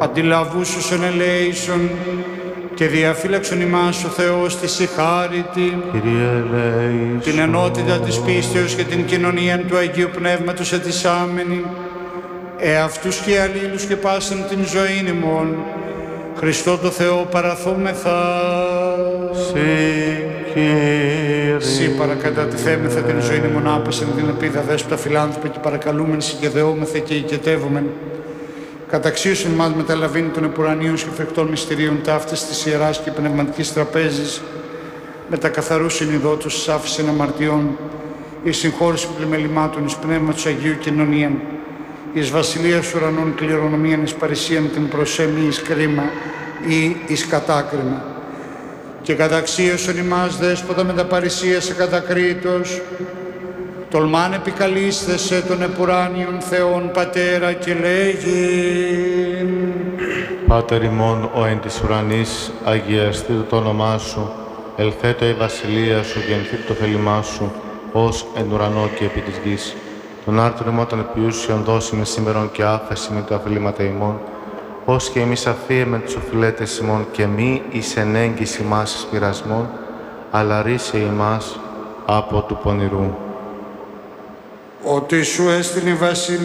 αντιλαβούσουσον ελέησον και διαφύλαξον ημάς ο Θεός της η χάριτη, Κύριε ελέησον. την ενότητα της πίστεως και την κοινωνία του Αγίου Πνεύματος ετισάμενη, εαυτούς και αλλήλους και πάσαν την ζωήν ημών, Χριστό το Θεό παραθόμεθα. Συ παρακατατηθέμεθα την ζωήν ημών άπεσεν την ελπίδα δέσποτα φιλάνθρωπε και παρακαλούμεν συγκεδεόμεθα και οικετεύομεν. Καταξίωσον μας μεταλαβήνει των επουρανίων και φρικτών μυστηρίων ταύτης της Ιεράς και Πνευματικής Τραπέζης, με τα καθαρούς συνειδότους της άφησεν αμαρτιών, εις συγχώρηση πλημελημάτων, εις πνεύματος Αγίου κοινωνίαν, εις βασιλείας ουρανών κληρονομίαν, εις παρησίαν την προσέμη εις κρίμα ή εις κατάκριμα. Και καταξίωσον ημάς δέσποτα με τα παρησία σε κατακρίτως, τολμάν επικαλείσθεσαι των επουράνιων Θεών Πατέρα και λέγειν. Πάτερ ημών ο εν της ουρανής, αγιαστήτω το όνομά Σου, ελθέτω η βασιλεία Σου, γεννηθήτω το θέλημά Σου, ως εν ουρανό και επί της γης. Τον άρτον ημών των επιούσιων δώσιμε σήμερον και άφεση με τα αφιλήματα ημών, ως και εμείς αφίεμε τους οφειλέτες ημών και μη εις ενέγγιση μας εις πειρασμών, αλλά ρίσε ημάς από του πονηρού. Ότι Σου έστειλε η βασιλεία